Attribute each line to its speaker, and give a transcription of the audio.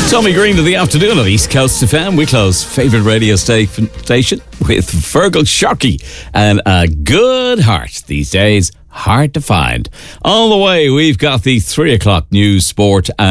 Speaker 1: Tommy Green to the afternoon on East Coast FM. We close favourite radio station with Fergal Sharkey and a good heart these days. Hard to find. On the way, we've got the 3 o'clock news, sport